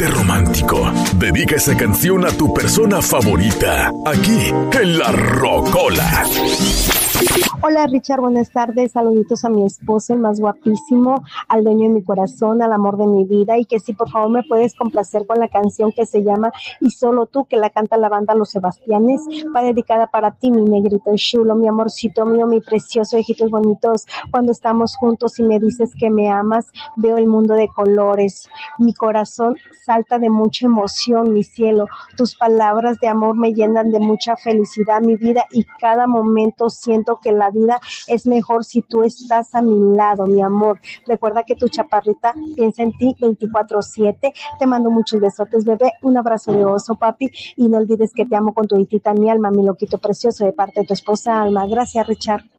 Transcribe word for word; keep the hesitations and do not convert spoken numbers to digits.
ponte romántico. Dedica esa canción a tu persona favorita, aquí en La Rocola. Hola Richard, buenas tardes, saluditos a mi esposo, el más guapísimo, al dueño de mi corazón, al amor de mi vida, y que si por favor me puedes complacer con la canción que se llama Y Solo Tú, que la canta la banda Los Sebastianes, va dedicada para ti, mi negrito chulo, mi amorcito mío, mi precioso, hijitos bonitos. Cuando estamos juntos y me dices que me amas, veo el mundo de colores, mi corazón salta de mucha emoción, mi cielo, tus palabras de amor me llenan de mucha felicidad, mi vida, y cada momento siento que la vida es mejor si tú estás a mi lado, mi amor. Recuerda que tu chaparrita piensa en ti veinticuatro siete. Te mando muchos besotes, bebé. Un abrazo de oso, papi. Y no olvides que te amo con tu hitita mi alma, mi loquito precioso, de parte de tu esposa Alma. Gracias, Richard.